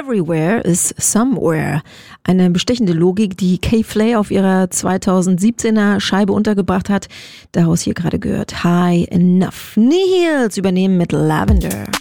Everywhere is Somewhere. Eine bestechende Logik, die K-Flay auf ihrer 2017er Scheibe untergebracht hat. Daraus hier gerade gehört High Enough. Nihils übernehmen mit Lavender.